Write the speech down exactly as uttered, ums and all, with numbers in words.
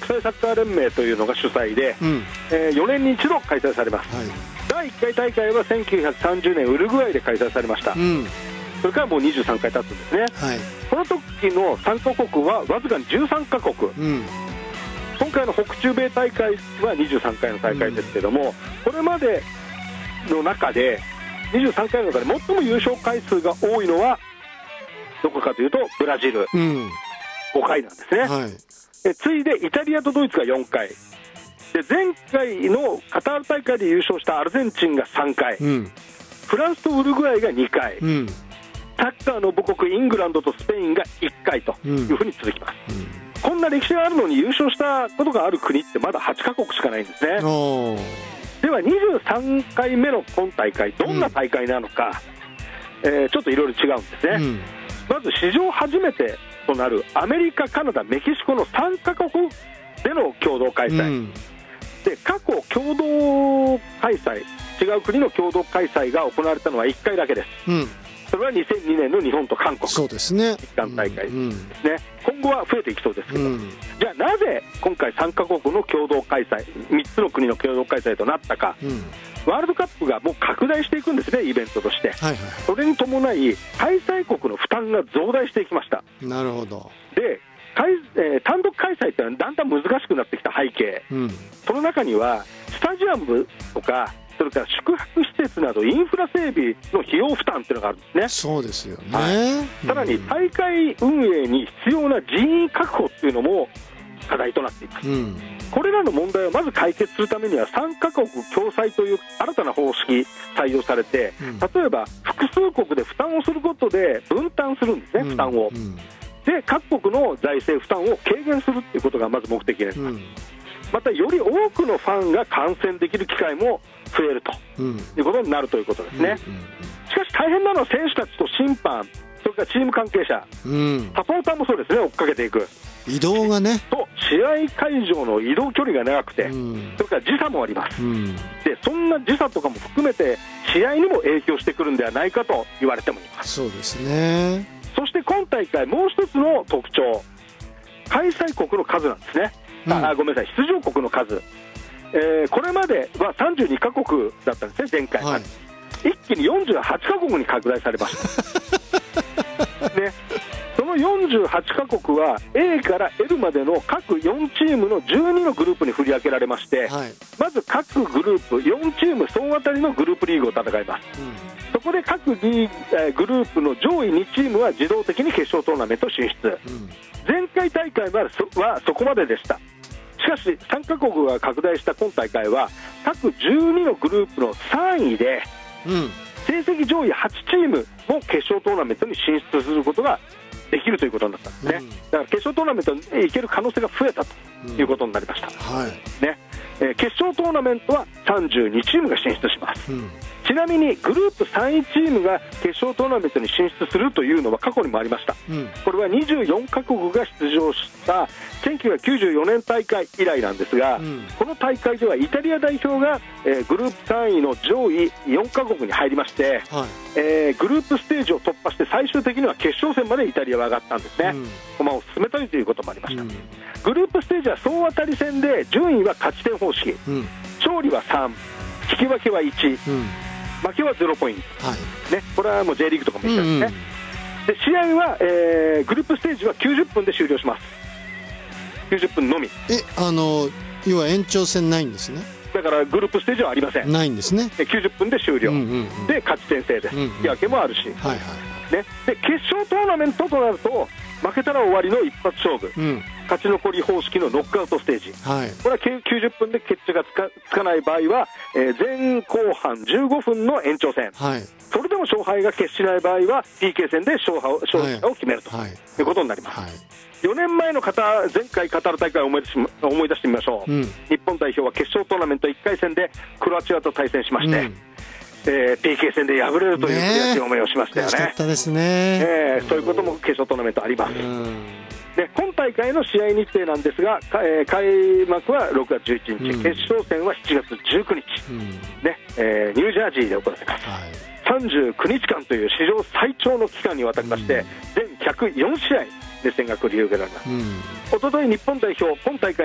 際サッカー連盟というのが主催で、うんえー、よねんに一度開催されます、はい、だいいっかい大会はせんきゅうひゃくさんじゅうねんウルグアイで開催されました、うん、それからもうにじゅうさんかい経つんですね、はい、この時の参加国はわずかにじゅうさんかこく、うん、今回の北中米大会はにじゅうさんかいの大会ですけども、うん、これまでの中でにじゅうさんかいの中で最も優勝回数が多いのはどこかというとブラジル、うん、ごかいなんですね、はい、え次いでイタリアとドイツがよんかいで、前回のカタール大会で優勝したアルゼンチンがさんかい、うん、フランスとウルグアイがにかい、うん、サッカーの母国イングランドとスペインがいっかいというふうに続きます、うんうん、こんな歴史があるのに優勝したことがある国ってまだはちかこくしかないんですね。ではにじゅうさんかいめの今大会どんな大会なのか、うんえー、ちょっといろいろ違うんですね、うん、まず史上初めてとなるアメリカ、カナダ、メキシコのさんかこくでの共同開催、うん、で過去共同開催違う国の共同開催が行われたのはいっかいだけです、うん、それはにせんにねんの日本と韓国そうですね日韓大会ですね、うんうん、今後は増えていきそうですけど、うん、じゃあなぜ今回さんかこくの共同開催みっつの国の共同開催となったか、うんワールドカップがもう拡大していくんですね、イベントとして、はいはい、それに伴い開催国の負担が増大していきました。 なるほど。 で、えー、単独開催ってのはだんだん難しくなってきた背景、うん、その中にはスタジアムとかそれから宿泊施設などインフラ整備の費用負担っていうのがあるんですね。 そうですよね、 はい、さらに大会運営に必要な人員確保っていうのも課題となっています、うん、これらの問題をまず解決するためにはさんかこく共催という新たな方式採用されて、うん、例えば複数国で負担をすることで分担するんですね、うん、負担を、うん、で各国の財政負担を軽減するということがまず目的になります、うん、またより多くのファンが観戦できる機会も増えると、うん、いうことになるということですね、うんうん、しかし大変なのは選手たちと審判それからチーム関係者、うん、サポーターもそうですね追っかけていく移動がねと試合会場の移動距離が長くて、うん、それから時差もあります、うん、でそんな時差とかも含めて試合にも影響してくるんではないかと言われてもいます。 そうですね。 そして今大会もう一つの特徴開催国の数なんですね、うん、あごめんなさい出場国の数、えー、これまではさんじゅうにかこくだったんですね前回、はい、一気によんじゅうはちかこくに拡大されましたね。そのよんじゅうはちかこくは A から L までの各よんチームのじゅうにのグループに振り分けられまして、はい、まず各グループよんチーム総当たりのグループリーグを戦います、うん、そこで各リー、えー、グループの上位にチームは自動的に決勝トーナメント進出、うん、前回大会は そ, はそこまででした。しかしさんかこくが拡大した今大会は各じゅうにのグループのさんいで、うん、成績上位はちチームも決勝トーナメントに進出することができるということになったんですね、うん、だから決勝トーナメントに行ける可能性が増えたということになりました、うんはいねえー、決勝トーナメントはさんじゅうにチームが進出します、うん、ちなみにグループさんいチームが決勝トーナメントに進出するというのは過去にもありました、うん、これはにじゅうよんかこくが出場したせんきゅうひゃくきゅうじゅうよねん大会以来なんですが、うん、この大会ではイタリア代表が、えー、グループさんいの上位よんかこくに入りまして、はいえー、グループステージを突破して最終的には決勝戦までイタリアは上がったんですね、うん、駒を進めたいということもありました、うん、グループステージは総当たり戦で順位は勝ち点方式、うん、勝利はさん引き分けはいち、うん、負けはゼロポイント、はいね、これはもう J リーグとかも一緒ですね、うんうん、で試合は、えー、グループステージはきゅうじゅっぷんで終了します。きゅうじゅっぷんのみ。 えあの要は延長戦ないんですね。 だからグループステージはありません。 ないんですね。 きゅうじゅっぷんで終了、うんうんうん、で勝ち点制です、うんうん、引き分けもあるし、はいはいね、で決勝トーナメントとなると負けたら終わりの一発勝負、うん、勝ち残り方式のノックアウトステージ、はい、これはきゅうじゅっぷんで決着がつ か, つかない場合は、えー、前後半じゅうごふんの延長戦、はい、それでも勝敗が決しない場合は ピーケー 戦で勝敗を、勝者を決めると、はい、いうことになります、はい、よねんまえのカタ前回カタール大会を思い出し思い出してみましょう、うん、日本代表は決勝トーナメントいっかい戦でクロアチアと対戦しまして、うんえー、ピーケー 戦で敗れるという悔しい思いをしましたよね。 悔しかったですね、 えー、そういうことも決勝トーナメントあります。で今大会の試合日程なんですが、えー、開幕はろくがつじゅういちにち、うん、決勝戦はしちがつじゅうくにち、うんねえー、ニュージャージーで行われます、はい、さんじゅうくにちかんという史上最長の期間にわたりまして、うん、全ひゃくよんしあい熱戦が繰り広げられます、うん、おととい日本代表今大会